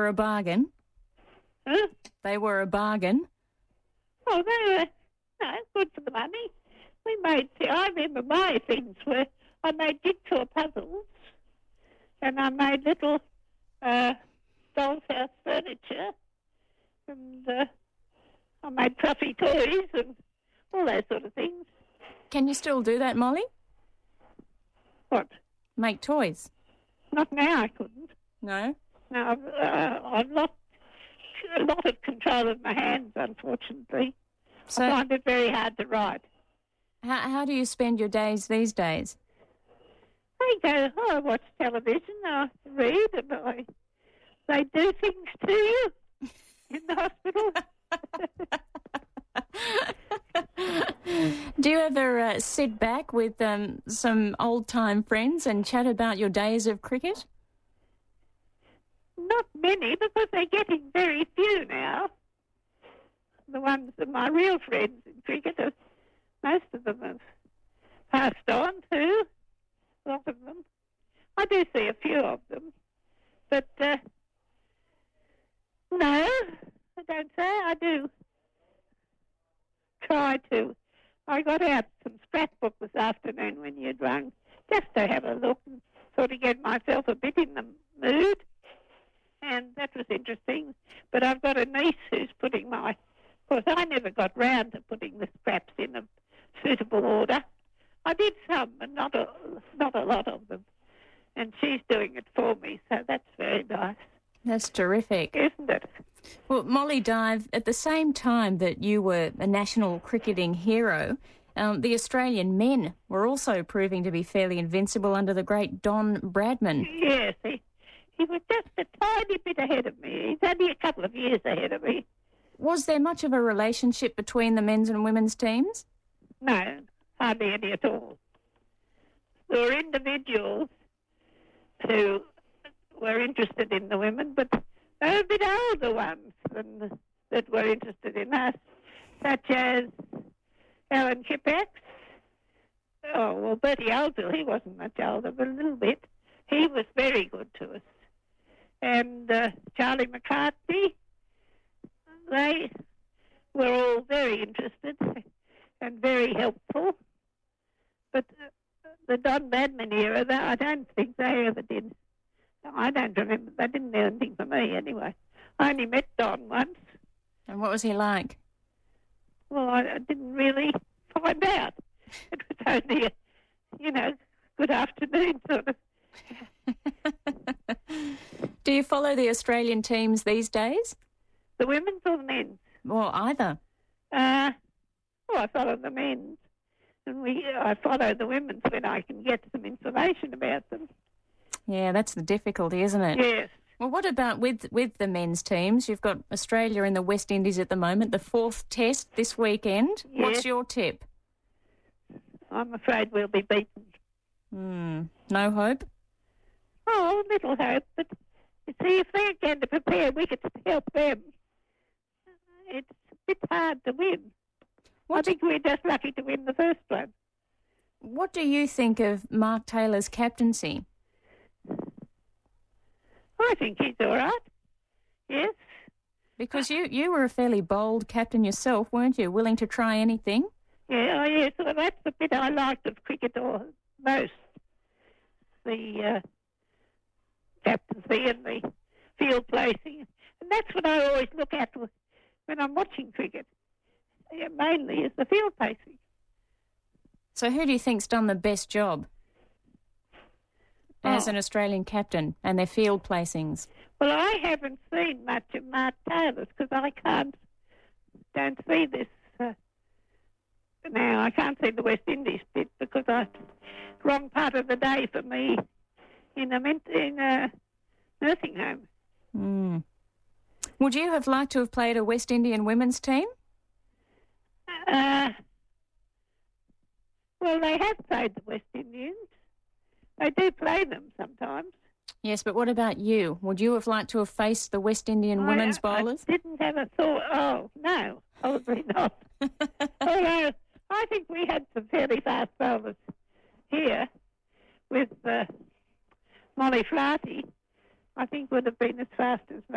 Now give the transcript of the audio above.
a bargain? Huh? They were a bargain? Oh, they were good for the money. I remember my things were, I made jigsaw puzzles and I made little doll's house furniture and I made fluffy toys and all those sort of things. Can you still do that, Molly? What? Make toys? Not now, I couldn't. No? No, I've lost a lot of control of my hands, unfortunately. So I find it very hard to write. how do you spend your days these days? I watch television, I read, and they do things to you in the hospital. Do you ever sit back with some old-time friends and chat about your days of cricket? Not many, because they're getting very few now. The ones that my real friends in cricket, most of them have passed on too. A lot of them. I do see a few of them, but no, I don't say. I do try to. I got out some scrapbook this afternoon when you'd rung, just to have a look and sort of get myself a bit in the mood, and that was interesting. But I've got a niece who's putting of course, I never got round to putting the scraps in a suitable order. I did some, but not a lot of them. And she's doing it for me, so that's very nice. That's terrific. Isn't it? Well, Molly Dive, at the same time that you were a national cricketing hero, the Australian men were also proving to be fairly invincible under the great Don Bradman. Yes, he was just a tiny bit ahead of me. He's only a couple of years ahead of me. Was there much of a relationship between the men's and women's teams? No, hardly any at all. There were individuals who were interested in the women, but they were a bit older ones that were interested in us, such as Alan Kippax. Oh, well, Bertie Oldfield, he wasn't much older, but a little bit. He was very good to us. And Charlie McCartney, they were all very interested and very helpful. But the Don Bradman era, I don't think they ever did. I don't remember. They didn't do anything for me anyway. I only met Don once. And what was he like? Well, I didn't really find out. It was only a, good afternoon sort of. Do you follow the Australian teams these days? The women's or the men's? Well, either. I follow the men's. And I follow the women's when I can get some information about them. Yeah, that's the difficulty, isn't it? Yes. Well, what about with the men's teams? You've got Australia and the West Indies at the moment, the 4th test this weekend. Yes. What's your tip? I'm afraid we'll be beaten. No hope? Oh, little hope, but you see, if they're going to prepare wickets to help them, it's a bit hard to win. I think we're just lucky to win the first one. What do you think of Mark Taylor's captaincy? I think he's all right. Yes. Because you were a fairly bold captain yourself, weren't you? Willing to try anything? Yeah, yes. Well, that's the bit I liked of cricket most. The captaincy and the field placing. And that's what I always look at when I'm watching cricket. Yeah, mainly is the field placing. So who do you think's done the best job as an Australian captain and their field placings? Well, I haven't seen much of Mark Taylor's because I don't see this now. I can't see the West Indies bit because wrong part of the day for me in a nursing home. Would you have liked to have played a West Indian women's team? Well, they have played the West Indians. They do play them sometimes. Yes, but what about you? Would you have liked to have faced the West Indian women's bowlers? I didn't have a thought. Oh, no, probably not. Although I think we had some fairly fast bowlers here with Molly Flaherty. I think would have been as fast as